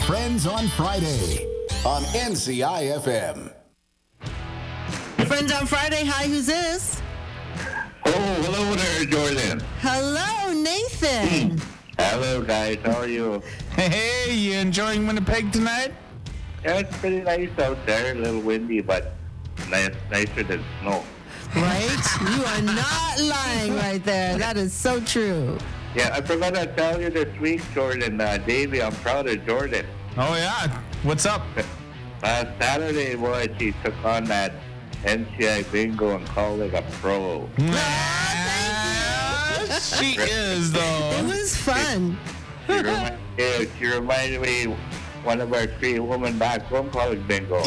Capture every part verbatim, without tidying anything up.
Friends on Friday on N C I F M. Friends on Friday. Hi, who's this? Oh, hello there, Jordan. Hello, Nathan. Hello, guys. How are you? Hey, you enjoying Winnipeg tonight? Yeah, it's pretty nice out there. A little windy, but nice, nicer than snow. Right? You are not lying right there. That is so true. Yeah, I forgot to tell you this week, Jordan. Uh, Davey, I'm proud of Jordan. Oh, yeah. What's up? Last Saturday, boy, she took on that N C I bingo and called it a pro. Ah, she is, It though. was fun. She, remi- yeah, she reminded me one of our three women back home called bingo.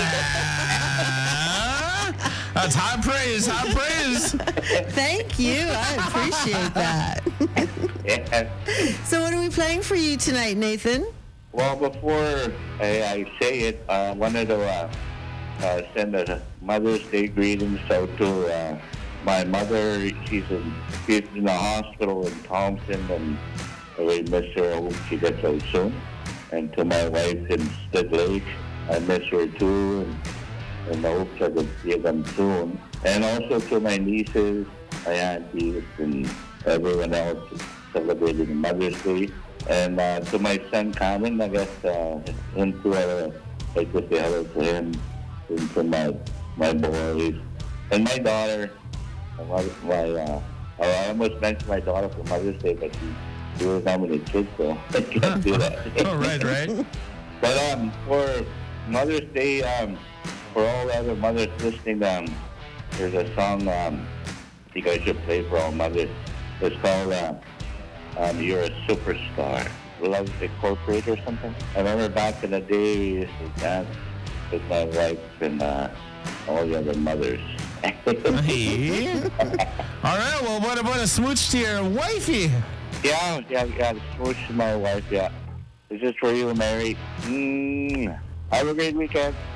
Ah, that's high praise, high praise. Thank you. I appreciate that. Yeah. So what are we playing for you tonight, Nathan? Well, before I, I say it, I wanted to uh, uh, send a Mother's Day greetings out to uh, my mother. She's in, she's in the hospital in Thompson, and I miss her. I hope she gets out soon. And to my wife in Stead Lake, I miss her too, and, and I hope I can see them soon. And also to my nieces, my aunties, and everyone else celebrating Mother's Day. And uh, to my son, Cameron, I guess, uh, him too, uh, I could say hello to him, and to my, my boys. And my daughter, my, my uh, I almost mentioned my daughter for Mother's Day, but she, she was not with the kids, so I can't do that. Oh, right, right. But um, for Mother's Day, um, for all the other mothers listening, um, there's a song um, you guys should play for all mothers. It's called uh, um, You're a Superstar. Love the Corporate or something. I remember back in the day we used to dance with my wife and uh, all the other mothers. Hey. All right, well, what about a smooch to your wifey? Yeah, yeah, yeah, smooch to my wife, yeah. This is for you, Mary. Mm. Have a great weekend.